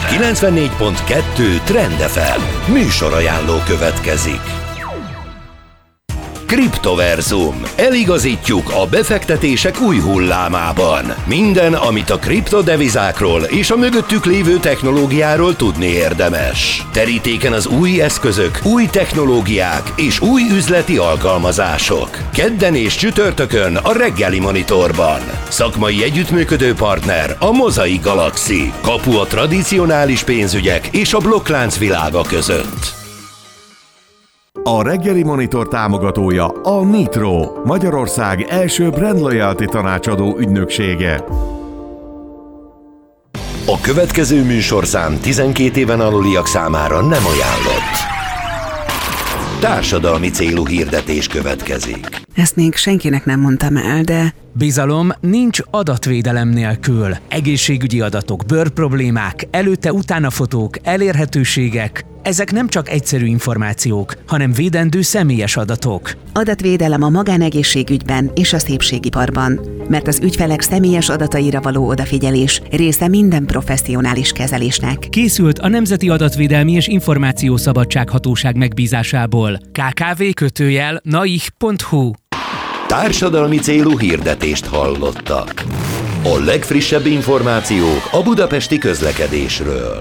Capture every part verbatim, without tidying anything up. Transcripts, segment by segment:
kilencvennégy pont kettő Trend ef em műsorajánló következik. Kriptoverzum. Eligazítjuk a befektetések új hullámában. Minden, amit a kriptodevizákról és a mögöttük lévő technológiáról tudni érdemes. Terítéken az új eszközök, új technológiák és új üzleti alkalmazások. Kedden és csütörtökön a Reggeli Monitorban. Szakmai együttműködő partner a Mozaik Galaxy. Kapu a tradicionális pénzügyek és a blokklánc világa között. A Reggeli Monitor támogatója a Nitro, Magyarország első brand loyalty tanácsadó ügynöksége. A következő műsorszám tizenkét éven aluliak számára nem ajánlott. Társadalmi célú hirdetés következik. Ezt még senkinek nem mondtam el, de... Bizalom nincs adatvédelem nélkül. Egészségügyi adatok, bőrproblémák, előtte-utána fotók, elérhetőségek. Ezek nem csak egyszerű információk, hanem védendő személyes adatok. Adatvédelem a magánegészségügyben és a szépségiparban, mert az ügyfelek személyes adataira való odafigyelés része minden professzionális kezelésnek. Készült a Nemzeti Adatvédelmi és Információszabadság Hatóság megbízásából. ká ká vé kötőjel naih pont hu. Társadalmi célú hirdetést hallottak. A legfrissebb információk a budapesti közlekedésről.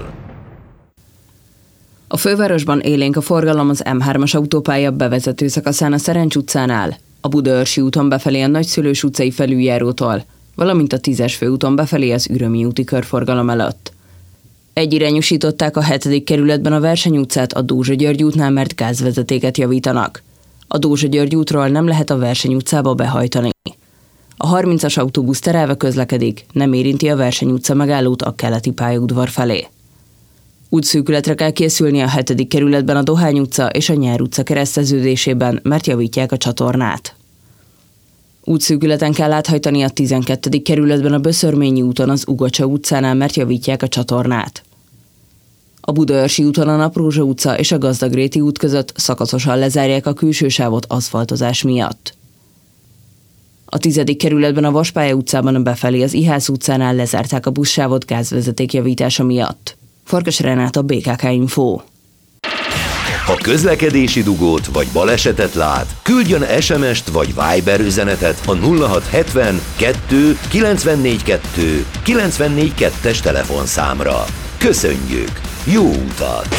A fővárosban élénk a forgalom az em hármas autópálya bevezető szakaszán a Szerencs utcánál, a Budaörsi úton befelé a Nagyszülős utcai felüljárótól, valamint a tízes főúton befelé az Ürömi úti körforgalom előtt. Egyirányosították a hetedik kerületben a Verseny utcát a Dózsa György útnál, mert gázvezetéket javítanak. A Dózsa György útról nem lehet a Verseny utcába behajtani. A harmincas autóbusz terelve közlekedik, nem érinti a Verseny utca megállót a keleti pályaudvar felé. Útszűkületre kell készülni a hetedik kerületben a Dohány utca és a Nyár utca kereszteződésében, mert javítják a csatornát. Útszűkületen kell áthajtani a tizenkettedik kerületben a Böszörményi úton az Ugocsa utcánál, mert javítják a csatornát. A Budaörsi úton a Naprózsa utca és a Gazdagréti út között szakaszosan lezárják a külső sávot aszfaltozás miatt. A tizedik kerületben a Vaspálya utcában befelé az Ihász utcánál lezárták a buszsávot gázvezeték javítása miatt. Farkas Renáta, bé ká ká Info. Ha közlekedési dugót vagy balesetet lát, küldjön es em est vagy Viber üzenetet a nulla hat hetven kettő kilencvennégy kettő kilencvennégy kettes telefonszámra. Köszönjük! Jó utat!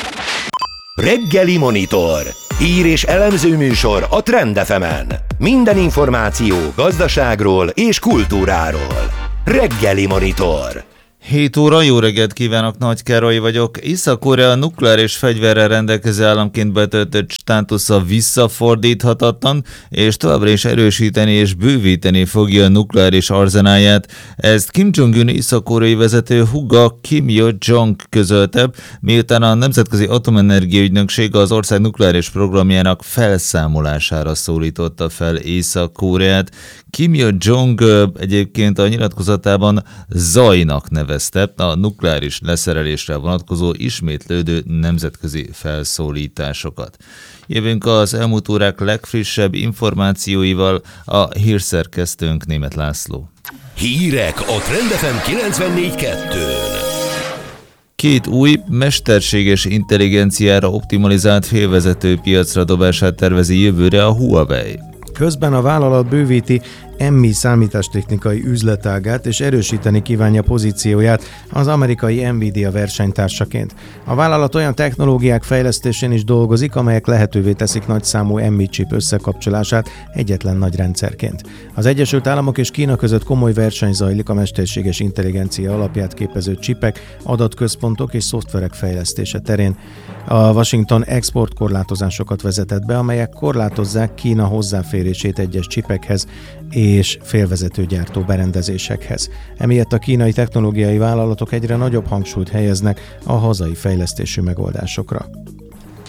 Reggeli Monitor. Hír és elemző műsor a Trend ef emen. Minden információ gazdaságról és kultúráról. Reggeli Monitor. hét óra, jó reggelt kívánok, Nagy Károly vagyok. Észak-Korea nukleáris fegyverrel rendelkező államként betöltött státusza visszafordíthatatlan, és továbbra is erősíteni és bővíteni fogja a nukleáris arzenáját. Ezt Kim Jong-un észak-koreai vezető húga Kim Yo-jong közölte, miután a Nemzetközi Atomenergia Ügynökség az ország nukleáris programjának felszámolására szólította fel Észak-Koreát. Kim Yo-jong egyébként a nyilatkozatában zajnak nevezte a nukleáris leszerelésre vonatkozó ismétlődő nemzetközi felszólításokat. Jövünk az elmúlt órák legfrissebb információival, a hírszerkesztőnk Németh László. Hírek a Trend ef em kilencvennégy kettőn. Két új, mesterséges intelligenciára optimalizált félvezető piacra dobását tervezi jövőre a Huawei. Közben a vállalat bővíti em i számítástechnikai üzletágát és erősíteni kívánja pozícióját az amerikai Nvidia versenytársaként. A vállalat olyan technológiák fejlesztésén is dolgozik, amelyek lehetővé teszik nagyszámú em i chip összekapcsolását egyetlen nagy rendszerként. Az Egyesült Államok és Kína között komoly verseny zajlik a mesterséges intelligencia alapját képező csipek, adatközpontok és szoftverek fejlesztése terén. A Washington exportkorlátozásokat vezetett be, amelyek korlátozzák Kína hozzáférését egyes csipekhez és félvezetőgyártó berendezésekhez. Emiatt a kínai technológiai vállalatok egyre nagyobb hangsúlyt helyeznek a hazai fejlesztésű megoldásokra.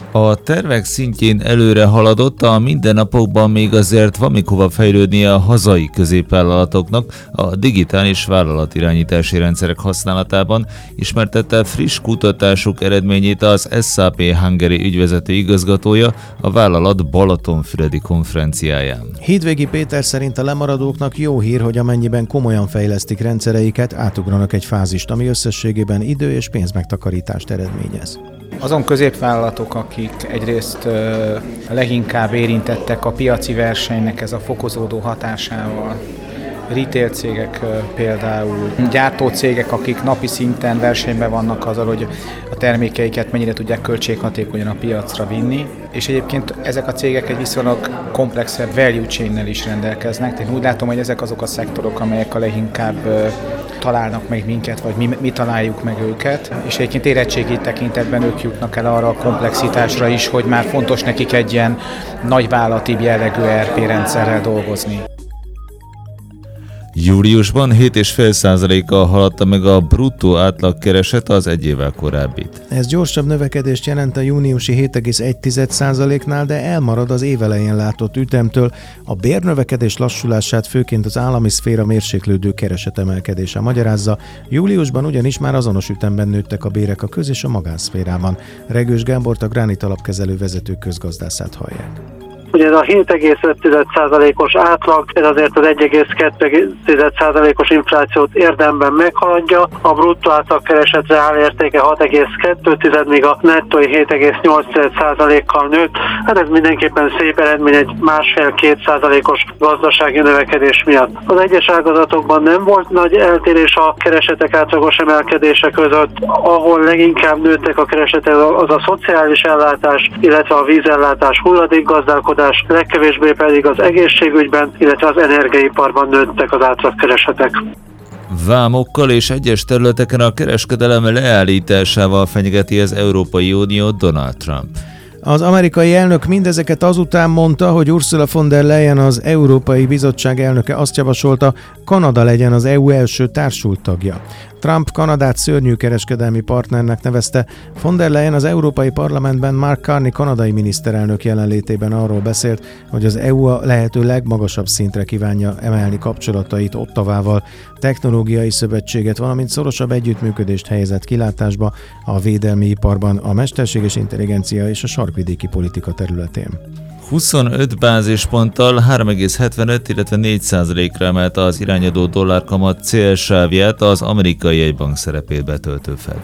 A tervek szintjén előre haladott, a mindennapokban még azért van még hova fejlődnie a hazai középvállalatoknak a digitális vállalatirányítási rendszerek használatában, ismertette friss kutatásuk eredményét az es á pé Hungary ügyvezető igazgatója a vállalat Balatonfüredi konferenciáján. Hídvégi Péter szerint a lemaradóknak jó hír, hogy amennyiben komolyan fejlesztik rendszereiket, átugranak egy fázist, ami összességében idő- és pénzmegtakarítást eredményez. Azon középvállalatok, akik egyrészt ö, leginkább érintettek a piaci versenynek ez a fokozódó hatásával, retail cégek például, gyártócégek, akik napi szinten versenyben vannak azzal, hogy a termékeiket mennyire tudják költséghatékonyan a piacra vinni, és egyébként ezek a cégek egy viszonylag komplexebb value chain-nel is rendelkeznek. Tehát úgy látom, hogy ezek azok a szektorok, amelyek a leginkább találnak meg minket, vagy mi, mi találjuk meg őket, és egyébként érettségi tekintetben ők jutnak el arra a komplexitásra is, hogy már fontos nekik egy ilyen nagyvállalati jellegű er pé rendszerrel dolgozni. Júliusban hét egész öt százalékkal haladta meg a bruttó átlagkereset az egy évvel korábbit. Ez gyorsabb növekedést jelent a júniusi hét egész egy százaléknál, de elmarad az évelején látott ütemtől. A bérnövekedés lassulását főként az állami szféra mérséklődő keresetemelkedése magyarázza. Júliusban ugyanis már azonos ütemben nőttek a bérek a köz- és a magánszférában. Regős Gábort, a Gránit alapkezelő vezető közgazdászát hallják. Ugye ez a hét egész öt százalékos átlag, ez azért az egy egész kettő százalékos inflációt érdemben meghaladja, a bruttó átlagkereset reálértéke hat egész kettő, míg a nettói hét egész nyolc százalékkal nőtt. Hát ez mindenképpen szép eredmény egy másfél-két százalékos gazdasági növekedés miatt. Az egyes ágazatokban nem volt nagy eltérés a keresetek átlagos emelkedése között, ahol leginkább nőttek a keresetek, az a szociális ellátás, illetve a vízellátás, hulladékgazdálkodás, legkevésbé pedig az egészségügyben, illetve az energiaiparban nőttek az átlagkeresetek. Vámokkal és egyes területeken a kereskedelem leállításával fenyegeti az Európai Unió Donald Trump. Az amerikai elnök mindezeket azután mondta, hogy Ursula von der Leyen, az Európai Bizottság elnöke azt javasolta, Kanada legyen az é u első társult tagja. Trump Kanadát szörnyű kereskedelmi partnernek nevezte. Von der Leyen az Európai Parlamentben Mark Carney kanadai miniszterelnök jelenlétében arról beszélt, hogy az é u a lehető legmagasabb szintre kívánja emelni kapcsolatait Ottawával, technológiai szövetséget, valamint szorosabb együttműködést helyezett kilátásba a védelmi iparban, a mesterséges intelligencia és a sarkvidéki politika területén. huszonöt bázisponttal három egész hetvenöt, illetve négy százalékra emelte az irányadó dollárkamat célsávját az amerikai jegybank szerepét betöltő Fed.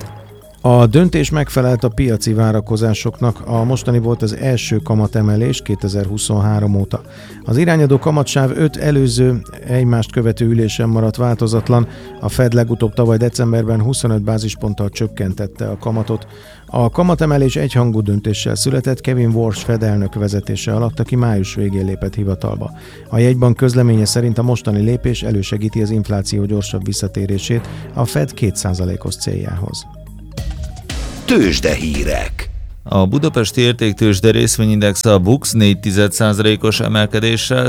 A döntés megfelelt a piaci várakozásoknak, a mostani volt az első kamatemelés kétezer-huszonhárom óta. Az irányadó kamatsáv öt előző egymást követő ülésen maradt változatlan, a Fed legutóbb tavaly decemberben huszonöt bázisponttal csökkentette a kamatot. A kamatemelés egyhangú döntéssel született Kevin Warsh Fed elnök vezetése alatt, aki május végén lépett hivatalba. A jegybank közleménye szerint a mostani lépés elősegíti az infláció gyorsabb visszatérését a Fed két százalékos céljához. Tőzsdehírek. A budapesti értéktőzsde részvényindex a BUX négy egész egy százalékos emelkedéssel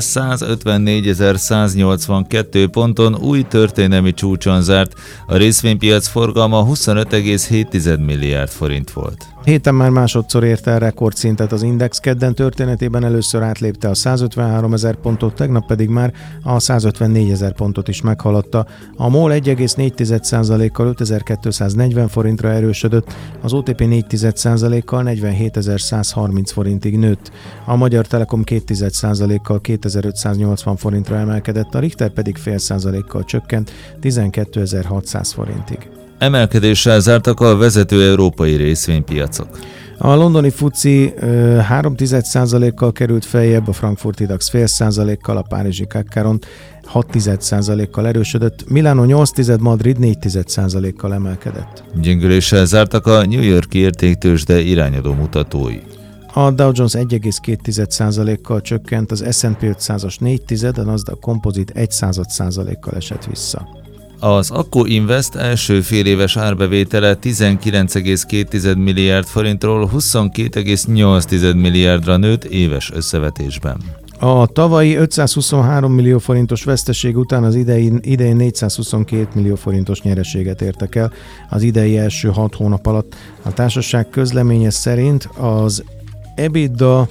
százötvennégyezer-száznyolcvankettő ponton új történelmi csúcson zárt. A részvénypiac forgalma huszonöt egész hét milliárd forint volt. Héten már másodszor érte el rekordszintet az Index, kedden történetében először átlépte a százötvenháromezer pontot, tegnap pedig már a százötvennégyezer pontot is meghaladta. A MOL egy egész négy százalékkal ötezer-kétszáznegyven forintra erősödött, az o té pé négy százalékkal negyvenhétezer-százharminc forintig nőtt, a Magyar Telekom két százalékkal kétezer-ötszáznyolcvan forintra emelkedett, a Richter pedig fél százalékkal csökkent tizenkétezer-hatszáz forintig. Emelkedéssel zártak a vezető európai részvénypiacok. A londoni fuci három egész egy százalékkal került feljebb, a frankfurti DAX fél százalékkal, a párizsi Kakkaron hat egész egy százalékkal erősödött, Milánó nyolc egész egy, Madrid négy egész egy százalékkal emelkedett. Gyengüléssel zártak a New York-i értéktőzsde irányadó mutatói. A Dow Jones egy egész két százalékkal csökkent, az es and pé ötszázas négy tized, a Nasdaq Composite egy század százalékkal esett vissza. Az Akko Invest első féléves árbevétele tizenkilenc egész két milliárd forintról huszonkét egész nyolc milliárdra nőtt éves összevetésben. A tavalyi ötszázhuszonhárom millió forintos veszteség után az idei, idején négyszázhuszonkét millió forintos nyereséget értek el az idei első hat hónap alatt. A társaság közleménye szerint az EBITDA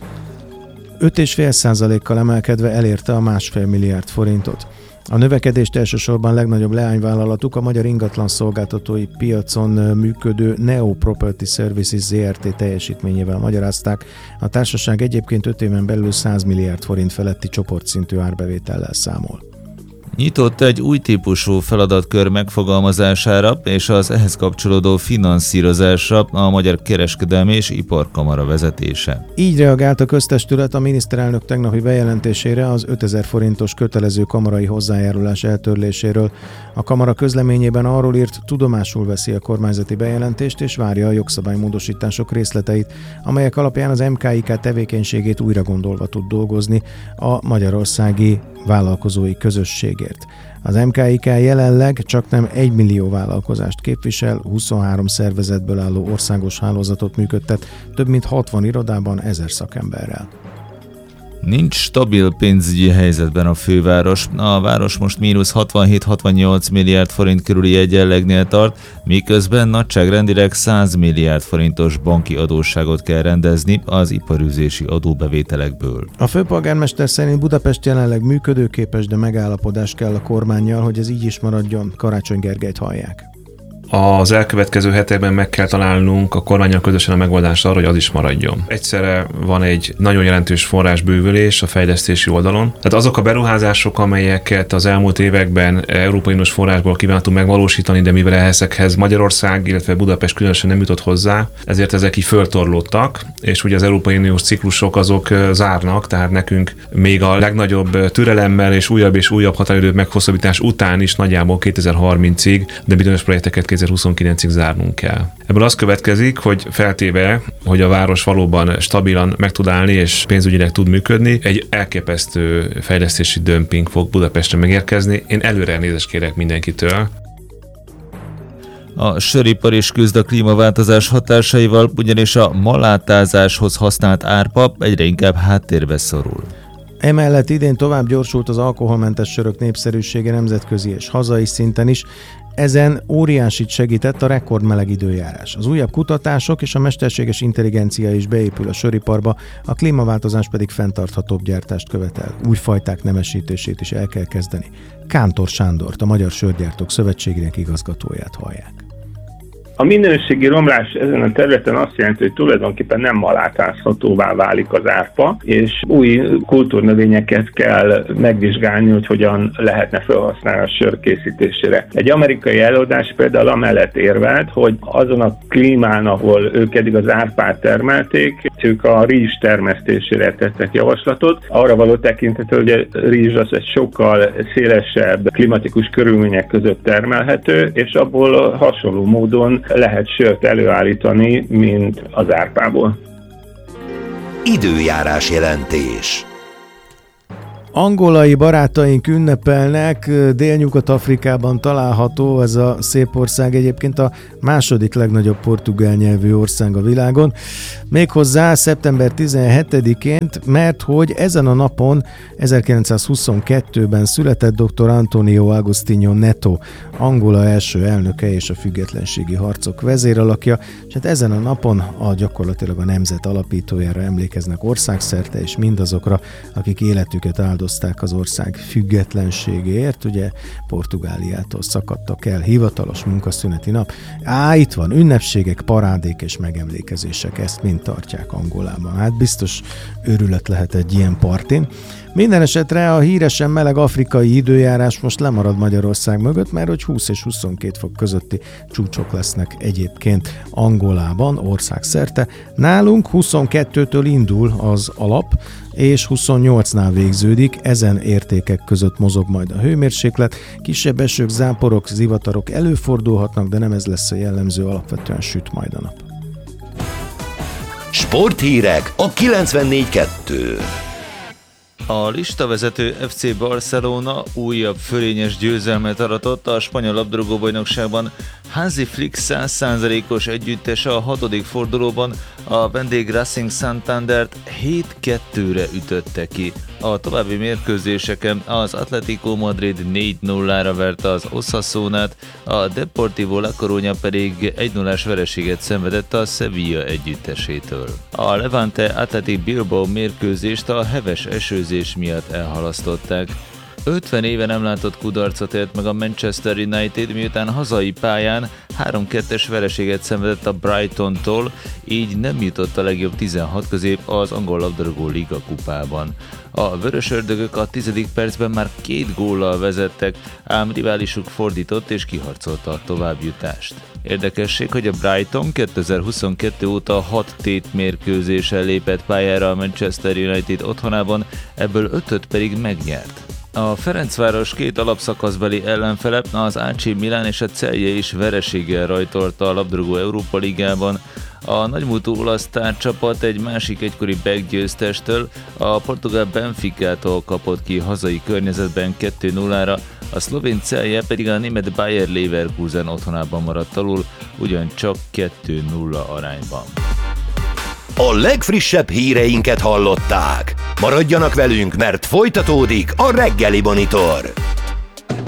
öt egész öt százalékkal emelkedve elérte a másfél milliárd forintot. A növekedést elsősorban legnagyobb leányvállalatuk a magyar ingatlan szolgáltatói piacon működő Neo Property Services zé er té teljesítményével magyarázták. A társaság egyébként öt éven belül száz milliárd forint feletti csoportszintű árbevétellel számol. Nyitott egy új típusú feladatkör megfogalmazására és az ehhez kapcsolódó finanszírozásra a Magyar Kereskedelmi és Iparkamara vezetése. Így reagált a köztestület a miniszterelnök tegnapi bejelentésére az ötezer forintos kötelező kamarai hozzájárulás eltörléséről. A kamara közleményében arról írt, tudomásul veszi a kormányzati bejelentést és várja a jogszabálymódosítások részleteit, amelyek alapján az em ká i ká tevékenységét újra gondolva tud dolgozni a magyarországi vállalkozói közösségért. Az em ká i ká jelenleg csaknem egy millió vállalkozást képvisel, huszonhárom szervezetből álló országos hálózatot működtet, több mint hatvan irodában ezer szakemberrel. Nincs stabil pénzügyi helyzetben a főváros. A város most mínusz hatvanhét-hatvannyolc milliárd forint körüli egyenlegnél tart, miközben nagyságrendileg száz milliárd forintos banki adósságot kell rendezni az iparűzési adóbevételekből. A főpolgármester szerint Budapest jelenleg működőképes, de megállapodás kell a kormánnyal, hogy ez így is maradjon. Karácsony Gergelyt hallják. Az elkövetkező hetekben meg kell találnunk a kormánnyal közösen a megoldást arra, hogy az is maradjon. Egyszerre van egy nagyon jelentős forrásbővülés a fejlesztési oldalon. Tehát azok a beruházások, amelyeket az elmúlt években Európai Uniós forrásból kívántunk megvalósítani, de mivel ezekhez Magyarország, illetve Budapest különösen nem jutott hozzá, ezért ezek így föltorlódtak, és ugye az Európai Uniós ciklusok azok zárnak, tehát nekünk még a legnagyobb türelemmel és újabb és újabb határidő meghosszabbítás után is nagyjából kétezer-harmincig, de bizonyos projekteket kétezer-huszonkilencig zárnunk kell. Ebből az következik, hogy feltéve, hogy a város valóban stabilan meg tud állni és pénzügyileg tud működni, egy elképesztő fejlesztési dömping fog Budapestre megérkezni. Én előre elnézést kérek mindenkitől. A söripar is küzd a klímaváltozás hatásaival, ugyanis a malátázáshoz használt árpa egyre inkább háttérbe szorul. Emellett idén tovább gyorsult az alkoholmentes sörök népszerűsége nemzetközi és hazai szinten is. Ezen óriásit segített a rekordmeleg időjárás. Az újabb kutatások és a mesterséges intelligencia is beépül a söriparba, a klímaváltozás pedig fenntarthatóbb gyártást követel. Új fajták nemesítését is el kell kezdeni. Kántor Sándort, a Magyar Sörgyártók Szövetségének igazgatóját hallják. A minőségi romlás ezen a területen azt jelenti, hogy tulajdonképpen nem malátázhatóvá válik az árpa, és új kultúrnövényeket kell megvizsgálni, hogy hogyan lehetne felhasználni a sör készítésére. Egy amerikai előadás például amellett érvelt, hogy azon a klímán, ahol ők eddig az árpát termelték, ők a rizs termesztésére tettek javaslatot. Arra való tekintettel, hogy a rizs az egy sokkal szélesebb klimatikus körülmények között termelhető, és abból hasonló módon lehet sört előállítani, mint az árpából. Időjárás jelentés. Angolai barátaink ünnepelnek, Délnyugat-Afrikában található ez a szép ország, egyébként a második legnagyobb portugál nyelvű ország a világon. Méghozzá szeptember tizenhetedikén, mert hogy ezen a napon ezerkilencszázhuszonkettőben született dr. Antonio Agostinho Neto, Angola első elnöke és a függetlenségi harcok vezéralakja, és hát ezen a napon a gyakorlatilag a nemzet alapítójára emlékeznek országszerte, és mindazokra, akik életüket áldozták az ország függetlenségéért, ugye Portugáliától szakadtak el, hivatalos munkaszüneti nap. Á, itt van, ünnepségek, parádék és megemlékezések, ezt mind tartják Angolában. Hát biztos őrület lehet egy ilyen partin. Minden esetre a híresen meleg afrikai időjárás most lemarad Magyarország mögött, mert hogy húsz és huszonkét fok közötti csúcsok lesznek egyébként Angolában, országszerte. Nálunk huszonkettőtől indul az alap, és huszonnyolcnál végződik, ezen értékek között mozog majd a hőmérséklet. Kisebb esők, záporok, zivatarok előfordulhatnak, de nem ez lesz a jellemző, alapvetően süt majd a nap. Sporthírek a kilencvennégy kettő. A listavezető ef cé Barcelona újabb fölényes győzelmet aratott a spanyol labdarúgó-bajnokságban Hansi Flick száz százalékos együttese a hatodik fordulóban a vendég Racing Santandert hét kettőre ütötte ki. A további mérkőzéseken az Atlético Madrid négy nullára verte az Osasunát, a Deportivo La Coruña pedig egy nullás vereséget szenvedett a Sevilla együttesétől. A Levante Athletic Bilbao mérkőzést a heves esőzés miatt elhalasztották. ötven éve nem látott kudarcot élt meg a Manchester United, miután hazai pályán három kettes vereséget szenvedett a Brightontól, így nem jutott a legjobb tizenhat közé az angol labdarúgó liga kupában. A vörösördögök a tizedik percben már két góllal vezettek, ám riválisuk fordított és kiharcolta a továbbjutást. Érdekesség, hogy a Brighton kétezer-huszonkettő óta hat tétmérkőzéssel lépett pályára a Manchester United otthonában, ebből ötöt pedig megnyert. A Ferencváros két alapszakaszbeli ellenfele, az á cé Milán és a Celje is vereséggel rajtolta a labdarúgó Európa Ligában. A nagymúltú olasz tárcsapat egy másik egykori belgyőztestől, a portugál Benficától kapott ki hazai környezetben kettő nullára, a szlovén Celje pedig a német Bayer Leverkusen otthonában maradt alul, ugyancsak kettő nulla arányban. A legfrissebb híreinket hallották. Maradjanak velünk, mert folytatódik a Reggeli Monitor.